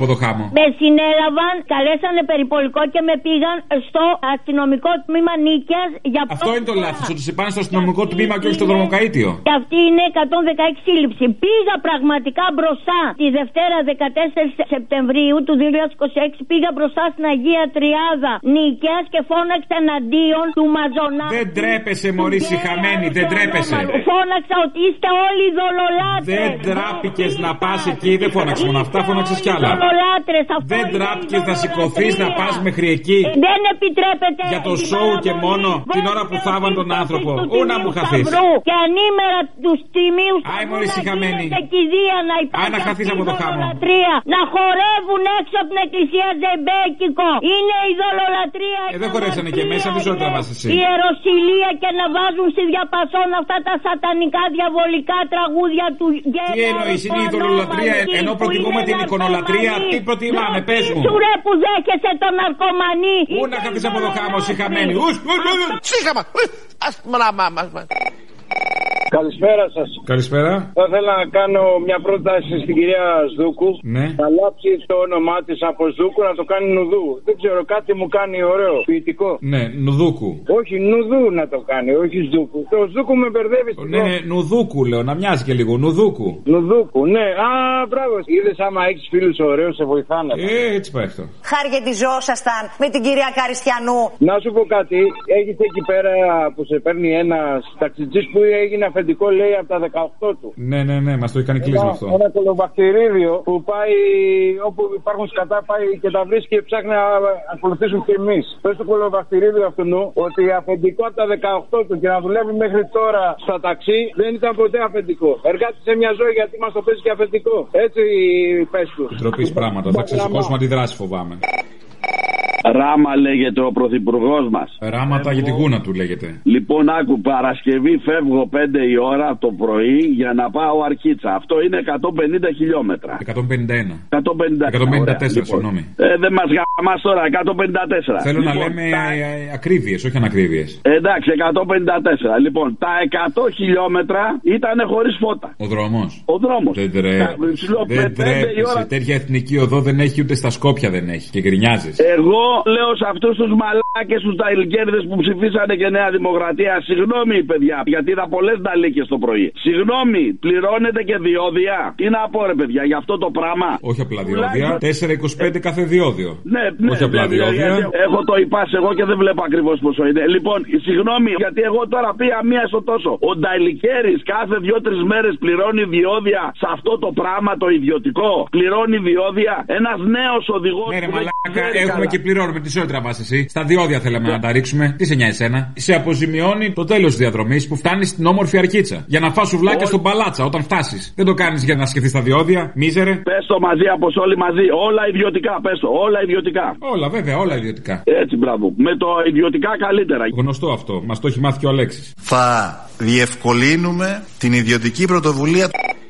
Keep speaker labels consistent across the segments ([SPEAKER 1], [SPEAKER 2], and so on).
[SPEAKER 1] από το χάμο.
[SPEAKER 2] Με συνέλαβαν, καλέσανε περιπολικό και με πήγαν στο αστυνομικό τμήμα Νίκαιας για
[SPEAKER 1] αυτό είναι το λάθος, ότι σε πάνε στο αστυνομικό τμήμα και όχι στο δρομοκαΐτιο.
[SPEAKER 2] Και αυτή είναι 116 σύλληψη. Πήγα πραγματικά μπροστά τη Δευτέρα 14 Σεπτεμβρίου του 2026. Πήγα μπροστά στην Αγία Τριάδα Νίκαιας και φώναξα εναντίον του Μαζονάκη.
[SPEAKER 1] Δεν τρέπεσαι, μωρή σιχαμένη, δεν τρέπεσαι.
[SPEAKER 2] Φώναξα ότι είστε όλοι δολολάτρες.
[SPEAKER 1] Δεν τράπηκες να πας εκεί, δεν φώναξες μόνο αυτά, φώναξες κι άλλα. Δεν τράπηκες να σηκωθείς να πας μέχρι εκεί.
[SPEAKER 2] Δεν επιτρέπεται.
[SPEAKER 1] Για το σοου και μόνο την ώρα που θάβαν τον άνθρωπο. Ού να μου χαθείς.
[SPEAKER 2] Και ανήμερα τους τιμίους.
[SPEAKER 1] Άι μωρή σιχαμένη. Άι να χαθείς από το χάμο.
[SPEAKER 2] Να χορεύουν έξω από την εκκλησία ζεμπέκικο. Είναι η δολολατρία.
[SPEAKER 1] Δεν χορεύσανε και μέσα, δεν σου τραβάς εσύ.
[SPEAKER 2] Η ιεροσυλία και να βάζουν στη διαπασόν αυτά τα σατανικά διαβολικά τραγούδια του Γκέλα.
[SPEAKER 1] Τι εννοείς, είναι η δολολατρία, ενώ προτιμούμε την εικονολατρία. Τι προτιμάμε, πες μου.
[SPEAKER 2] Σου ρε που δέχεσαι τον ναρκωμανή.
[SPEAKER 1] Πού να χαθείς από το χάμο, σιχαμένη.
[SPEAKER 3] Σύγχαμα.
[SPEAKER 4] Καλησπέρα σας.
[SPEAKER 1] Καλησπέρα.
[SPEAKER 4] Θα ήθελα να κάνω μια πρόταση στην κυρία Σδούκου.
[SPEAKER 1] Ναι.
[SPEAKER 4] Θα αλλάξει το όνομά της από Σδούκου να το κάνει Νουδού. Δεν ξέρω, κάτι μου κάνει ωραίο, ποιητικό.
[SPEAKER 1] Ναι, Νουδούκου.
[SPEAKER 4] Όχι, Νουδού να το κάνει, όχι Σδούκου. Το Σδούκου με μπερδεύει.
[SPEAKER 1] Ναι, Νουδούκου λέω, να μοιάζει και λίγο. Νουδούκου.
[SPEAKER 4] Νουδούκου, ναι. Α, μπράβο. Είδες άμα έχεις φίλους ωραίους, σε βοηθάνε.
[SPEAKER 1] Έτσι πάει αυτό.
[SPEAKER 5] Χαριετιζόσασταν με την κυρία Καριστιανού.
[SPEAKER 4] Να σου πω κάτι, έχεις εκεί πέρα που σε παίρνει ένας ταξιτζής που έγινε αφεντικό, λέει, από τα 18 του.
[SPEAKER 1] Ναι, μας το έχει κάνει κλείσμα αυτό.
[SPEAKER 4] Ένα κολοβακτηρίδιο που πάει όπου υπάρχουν σκατά, πάει και τα βρίσκει και ψάχνει να ακολουθήσουν και εμείς. Πες το κολοβακτηρίδιο αυτού ότι αφεντικό από τα 18 του και να δουλεύει μέχρι τώρα στα ταξί δεν ήταν ποτέ αφεντικό. Εργάζεται σε μια ζωή γιατί μας το παίζει και αφεντικό. Έτσι πες του.
[SPEAKER 1] Τροπής πράγματα, θα ξεσηκώσουμε αντιδράσει, φοβάμαι.
[SPEAKER 6] Ράμα λέγεται ο πρωθυπουργός μας.
[SPEAKER 1] Ράματα για τη γούνα του λέγεται.
[SPEAKER 6] Λοιπόν, άκου, Παρασκευή φεύγω 5 η ώρα το πρωί για να πάω Αρκίτσα. Αυτό είναι 150 χιλιόμετρα.
[SPEAKER 1] 151.
[SPEAKER 6] 154,
[SPEAKER 1] συγγνώμη.
[SPEAKER 6] Δεν μας γαμάς τώρα, 154.
[SPEAKER 1] Θέλω να λέμε ακρίβειες, όχι ανακρίβειες.
[SPEAKER 6] Εντάξει, 154. Λοιπόν, τα 100 χιλιόμετρα ήταν χωρίς φώτα.
[SPEAKER 1] Ο δρόμος.
[SPEAKER 6] Ο δρόμος.
[SPEAKER 1] Δεν τρέπεσαι. Τέτοια εθνική οδό δεν έχει, ούτε στα Σκόπια δεν έχει. Και γκρινιάζεις.
[SPEAKER 6] Εγώ λέω σε αυτούς τους μαλάκες, τους ταϊλκέρδες που ψηφίσανε και Νέα Δημοκρατία, συγγνώμη παιδιά, γιατί είδα πολλές νταλίκες το πρωί. Συγγνώμη, πληρώνετε και διόδια. Τι να πω ρε παιδιά, για αυτό το πράγμα.
[SPEAKER 1] Όχι απλά διόδια, 4,25 κάθε διόδιο.
[SPEAKER 6] Ναι,
[SPEAKER 1] όχι απλά διόδια.
[SPEAKER 6] Έχω το υπάς εγώ και δεν βλέπω ακριβώς πόσο είναι. Λοιπόν, συγγνώμη, γιατί εγώ τώρα πήγα μία στο τόσο. Ο νταλικέρης κάθε 2-3 μέρες πληρώνει διόδια σε αυτό το πράγμα το ιδιωτικό. Πληρώνει διόδια. Ένας νέος οδηγός.
[SPEAKER 1] Ναι, ρε μαλάκα, έχουμε και πληρώνουμε. Τι σου τραβάς εσύ. Στα διόδια θέλαμε να τα ρίξουμε. Τι σε νοιάζει εσένα. Σε αποζημιώνει το τέλος της διαδρομής που φτάνει στην όμορφη Αρκίτσα. Για να φας σουβλάκια στον Παλάτσα όταν φτάσεις. Δεν το κάνεις για να σκεφτείς τα διόδια. Μίζερε.
[SPEAKER 6] Πες το μαζί, όλοι μαζί. Όλα ιδιωτικά. Πες το. Όλα ιδιωτικά.
[SPEAKER 1] Όλα, βέβαια, όλα ιδιωτικά.
[SPEAKER 6] Έτσι, μπράβο. Με το ιδιωτικά καλύτερα.
[SPEAKER 1] Γνωστό αυτό. Μας το έχει μάθει και ο Αλέξης.
[SPEAKER 7] Θα διευκολύνουμε την ιδιωτική πρωτοβουλία.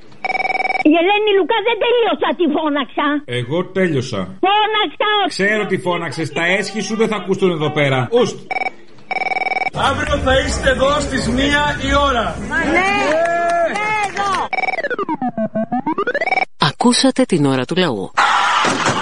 [SPEAKER 2] Η Ελένη Λουκά δεν τελείωσα, τη φώναξα.
[SPEAKER 1] Εγώ τέλειωσα.
[SPEAKER 2] Φώναξα.
[SPEAKER 1] Ξέρω τι φώναξες. Τα έσχη σου δεν θα ακούσουν εδώ πέρα. Ουστ.
[SPEAKER 8] Αύριο θα είστε εδώ στις 1 η ώρα.
[SPEAKER 2] Ναι, εδώ.
[SPEAKER 9] Ακούσατε την ώρα του λαού.